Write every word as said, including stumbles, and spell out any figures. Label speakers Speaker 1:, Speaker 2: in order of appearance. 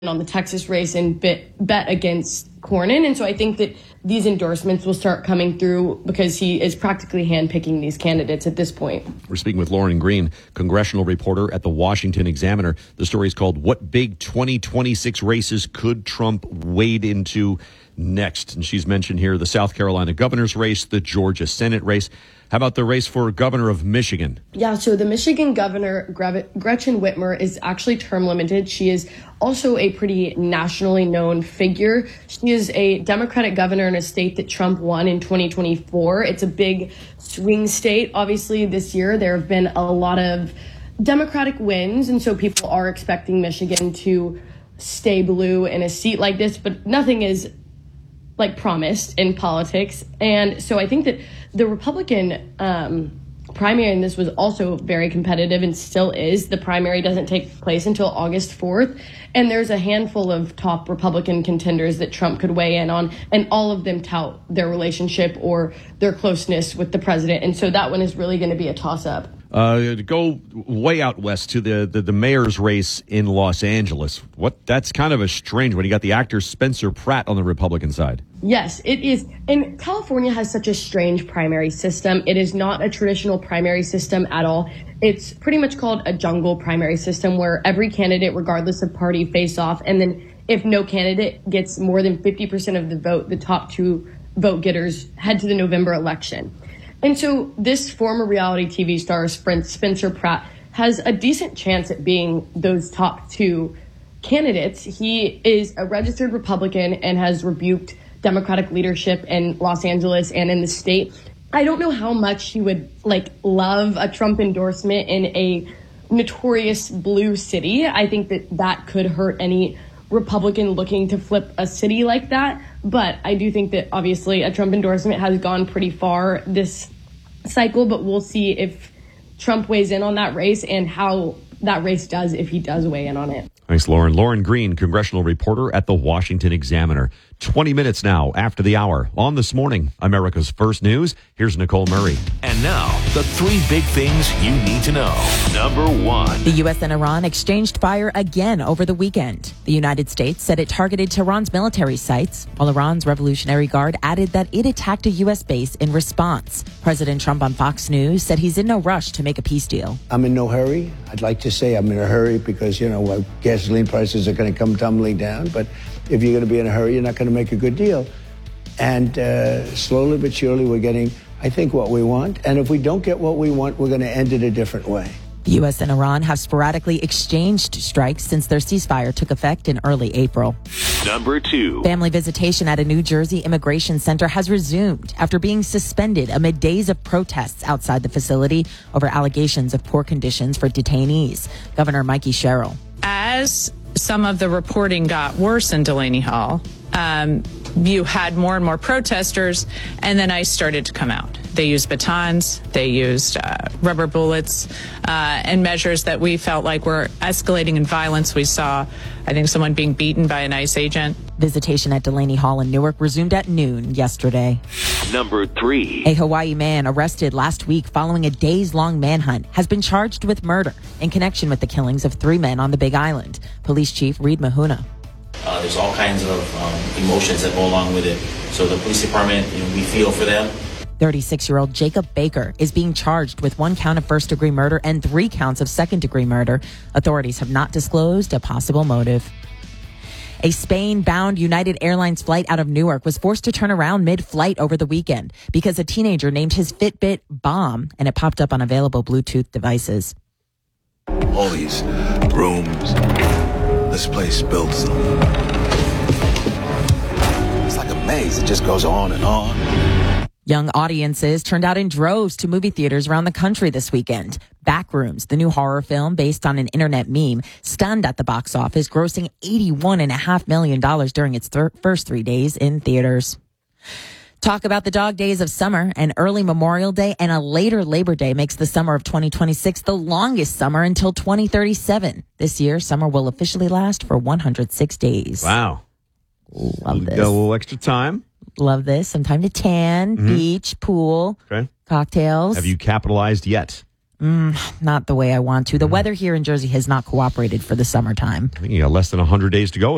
Speaker 1: on the Texas race and bet, bet against Cornyn. And so I think that these endorsements will start coming through because he is practically handpicking these candidates at this point.
Speaker 2: We're speaking with Lauren Green, congressional reporter at the Washington Examiner. The story is called "What Big twenty twenty-six Races Could Trump Wade Into Next?" And she's mentioned here the South Carolina governor's race, the Georgia Senate race. How about the race for governor of Michigan?
Speaker 1: Yeah, so the Michigan governor, Gretchen Whitmer, is actually term limited. She is also a pretty nationally known figure. She is a Democratic governor in a state that Trump won in twenty twenty-four. It's a big swing state. Obviously, this year there have been a lot of Democratic wins, and so people are expecting Michigan to stay blue in a seat like this, but nothing is like promised in politics. And so I think that the Republican um, primary in this was also very competitive and still is. The primary doesn't take place until August fourth. And there's a handful of top Republican contenders that Trump could weigh in on, and all of them tout their relationship or their closeness with the president. And so that one is really going to be a toss-up.
Speaker 2: Uh, to go way out west to the, the, the mayor's race in Los Angeles. What that's kind of a strange one. You got the actor Spencer Pratt on the Republican side.
Speaker 1: Yes, it is. And California has such a strange primary system. It is not a traditional primary system at all. It's pretty much called a jungle primary system where every candidate, regardless of party, face off. And then if no candidate gets more than fifty percent of the vote, the top two vote getters head to the November election. And so this former reality T V star, Spencer Pratt, has a decent chance at being those top two candidates. He is a registered Republican and has rebuked Democratic leadership in Los Angeles and in the state. I don't know how much he would like love a Trump endorsement in a notorious blue city. I think that that could hurt any Republican looking to flip a city like that. But I do think that obviously a Trump endorsement has gone pretty far this cycle, but we'll see if Trump weighs in on that race and how that race does if he does weigh in on it.
Speaker 2: Thanks, Lauren. Lauren Green, congressional reporter at the Washington Examiner. twenty minutes now after the hour. On This Morning, America's First News, here's Nicole Murray.
Speaker 3: And now, the three big things you need to know. Number one.
Speaker 4: The U S and Iran exchanged fire again over the weekend. The United States said it targeted Tehran's military sites, while Iran's Revolutionary Guard added that it attacked a U S base in response. President Trump on Fox News said he's in no rush to make a peace deal.
Speaker 5: I'm in no hurry. I'd like to say I'm in a hurry because, you know, uh, gasoline prices are going to come tumbling down. But if you're going to be in a hurry, you're not going to make a good deal. And uh, slowly but surely, we're getting, I think, what we want. And if we don't get what we want, we're going to end it a different way.
Speaker 4: The U S and Iran have sporadically exchanged strikes since their ceasefire took effect in early April.
Speaker 3: Number two.
Speaker 4: Family visitation at a New Jersey immigration center has resumed after being suspended amid days of protests outside the facility over allegations of poor conditions for detainees. Governor Mikey Sherrill.
Speaker 6: As some of the reporting got worse in Delaney Hall, um, you had more and more protesters, and then ICE started to come out. They used batons, they used uh, rubber bullets, uh, and measures that we felt like were escalating in violence. We saw, I think, someone being beaten by an ICE agent.
Speaker 4: Visitation at Delaney Hall in Newark resumed at noon yesterday.
Speaker 3: Number three.
Speaker 4: A Hawaii man arrested last week following a days-long manhunt has been charged with murder in connection with the killings of three men on the Big Island. Police Chief Reed Mahuna.
Speaker 7: Uh, there's all kinds of um, emotions that go along with it. So the police department, you know, we feel for them.
Speaker 4: thirty-six-year-old Jacob Baker is being charged with one count of first-degree murder and three counts of second-degree murder. Authorities have not disclosed a possible motive. A Spain-bound United Airlines flight out of Newark was forced to turn around mid-flight over the weekend because a teenager named his Fitbit Bomb, and it popped up on available Bluetooth devices.
Speaker 8: All these rooms, this place builds them. It's like a maze. It just goes on and on.
Speaker 4: Young audiences turned out in droves to movie theaters around the country this weekend. Backrooms, the new horror film based on an internet meme, stunned at the box office, grossing eighty-one point five million dollars during its thir- first three days in theaters. Talk about the dog days of summer. An early Memorial Day and a later Labor Day makes the summer of twenty twenty-six the longest summer until twenty thirty-seven. This year, summer will officially last for one hundred six days.
Speaker 2: Wow.
Speaker 4: Love this.
Speaker 2: Got a little extra time.
Speaker 4: Love this. Some time to tan, mm-hmm. beach, pool,
Speaker 2: okay.
Speaker 4: cocktails.
Speaker 2: Have you capitalized yet?
Speaker 4: Mm, not the way I want to. The mm-hmm. weather here in Jersey has not cooperated for the summertime.
Speaker 2: I think you got less than one hundred days to go.